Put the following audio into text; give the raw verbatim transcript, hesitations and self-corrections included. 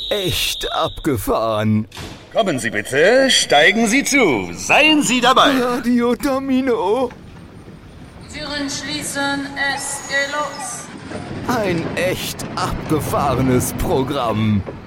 echt abgefahren. Kommen Sie bitte, steigen Sie zu. Seien Sie dabei. Radio Domino. Türen schließen, es geht los. Ein echt abgefahrenes Programm.